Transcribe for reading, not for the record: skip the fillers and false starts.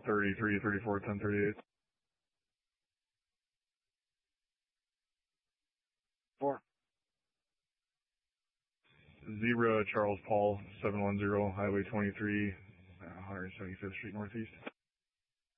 33, 34, 10, 38. 4. Zebra Charles Paul 710 Highway 23, 175th Street Northeast.